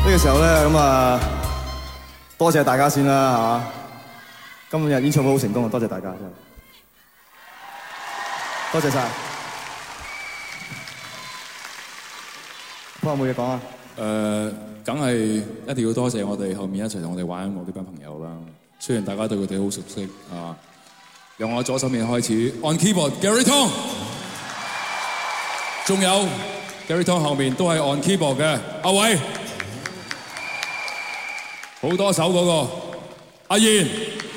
呢個時候咧，咁啊，多謝大家先啦，係嘛？今日演唱會好成功啊，多謝大家真係，多謝晒。有冇嘢講啊？ 梗係一定要多謝我哋後面一齊同我哋玩音樂呢班朋友啦。雖然大家對佢哋好熟悉啊，由我左手面開始 ，on keyboard Gary Tong， 仲有 Gary Tong 後面都係 on keyboard 嘅阿偉，好多手嗰個阿賢，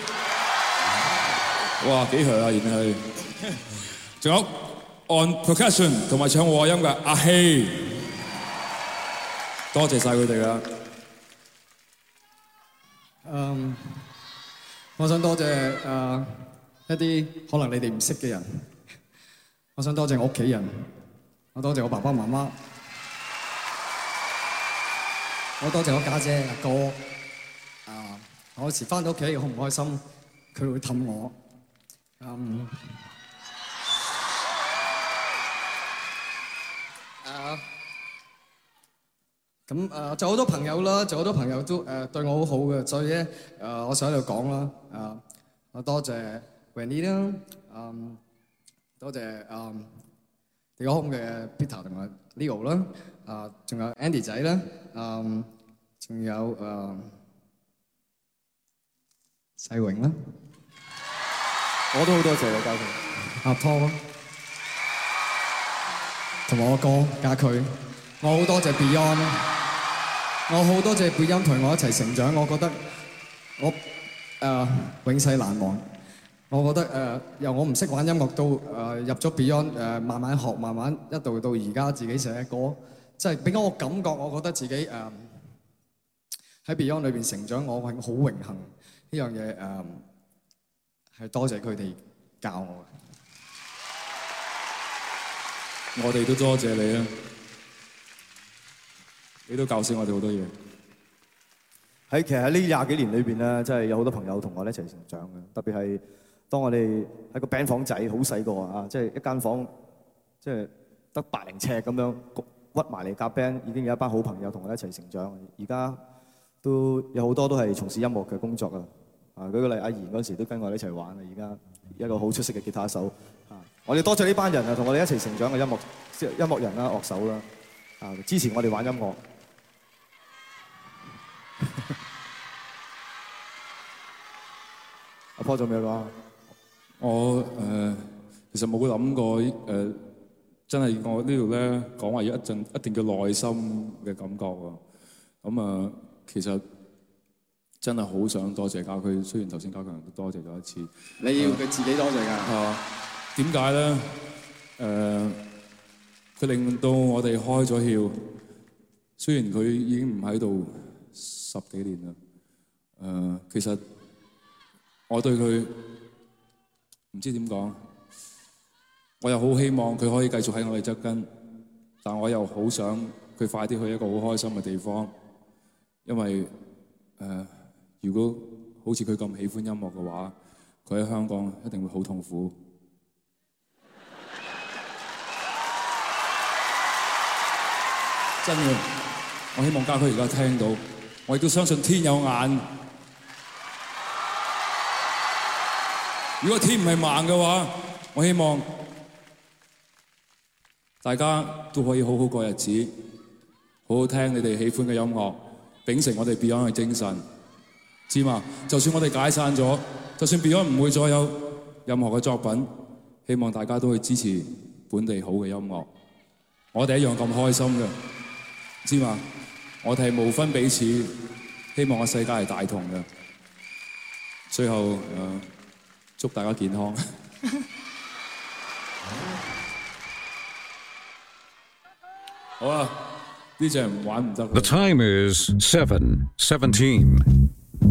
哇幾響啊，然係，仲有 on percussion 同埋唱和音嘅阿希。多謝晒佢哋啦。 我想多謝一啲可能你哋唔識嘅人。我想多謝我屋企人，我多謝我爸爸媽媽，我多謝我家姐阿哥。我有時返到屋企好唔開心，佢會氹我。咁就好多朋友啦，就好多朋友都對我好好嘅，所以咧我想喺度講啦，我多謝 Wendy 啦，多謝地哥空嘅 Peter 同埋 Leo 啦，仲有 Andy 仔啦，仲有世榮啦， 我都好多謝你家佢， 阿 Paul 同埋我哥家駒，我好多謝 Beyond。我好多謝Beyond同我一齊成長，我覺得我永世難忘。我覺得由我唔識玩音樂到入咗 Beyond， 慢慢學，慢慢一度到而家自己寫歌，即係俾我感覺，我覺得自己喺 Beyond 裏邊成長，我係好榮幸呢樣嘢係多謝佢哋教我嘅。 我哋都多謝你啊！你都教識我哋好多嘢。 其實喺呢20幾年裏邊咧，真係有好多朋友同我哋一齊成長嘅。特別係當我哋喺個 band 房仔好細個啊，即係一間房，即係得80尺咁樣屈埋嚟夾 band，已經有一班好朋友同我哋一齊成長。而家都有好多都係從事音樂嘅工作啊。舉個例，阿賢嗰時都跟我哋一齊玩啊。而家一個好出色嘅吉他手啊。我哋多謝呢班人啊，同我哋一齊成長嘅音樂人啦、樂手啦，支持我哋玩音樂。阿波仲有咩講？ 我其實冇諗過真係我呢度咧講話一定叫內心嘅感覺喎。咁其實真係好想多謝家駒，雖然頭先家強都多謝咗一次。 你要佢自己多謝㗎。 點解咧？佢令到我哋開咗竅。雖然佢已經唔喺度10幾年啦，其實我對佢唔知點講，我又好希望佢可以繼續喺我哋側跟，但我又好想佢快啲去一個好開心嘅地方，因為如果好似佢咁喜歡音樂嘅話，佢喺香港一定會好痛苦。真嘅。我希望家駒而家聽到，我亦都相信天有眼。如果天唔係盲嘅話，我希望大家都可以好好過日子，好好聽你哋喜歡嘅音樂，秉承我哋 Beyond 嘅精神，知嘛？就算我哋解散咗，就算 Beyond 唔會再有任何嘅作品，希望大家都會支持本地好嘅音樂。我哋一樣咁開心嘅，知嘛？我哋係無分彼此，希望個世界係大同嘅。最後祝大家健康。好啦，呢隻玩唔得。 The time is 7:17.